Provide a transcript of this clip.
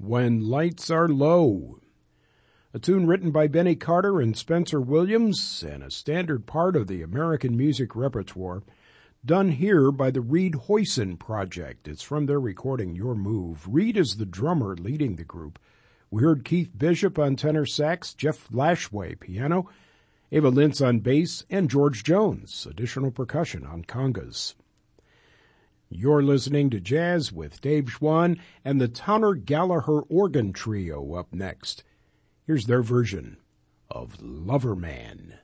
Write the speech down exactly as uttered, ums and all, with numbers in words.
When Lights Are Low, a tune written by Benny Carter and Spencer Williams and a standard part of the American music repertoire, done here by the Reed Hoyson Project. It's from their recording, Your Move. Reed is the drummer leading the group. We heard Keith Bishop on tenor sax, Jeff Lashway piano, Ava Lintz on bass, and George Jones, additional percussion on congas. You're listening to Jazz with Dave Schwann and the Towner Gallagher Organ Trio up next. Here's their version of Loverman.